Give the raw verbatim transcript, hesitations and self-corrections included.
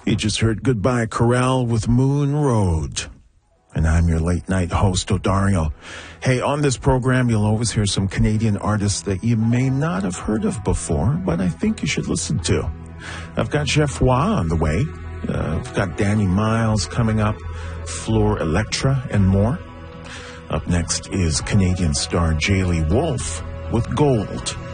You just heard Goodbye Corral with Moon Road. And I'm your late night host, Odario. Hey, on this program, you'll always hear some Canadian artists that you may not have heard of before, but I think you should listen to. I've got Jeff Waugh on the way. Uh, I've got Danny Miles coming up, Floor Electra, and more. Up next is Canadian star Jaylee Wolf with Gold.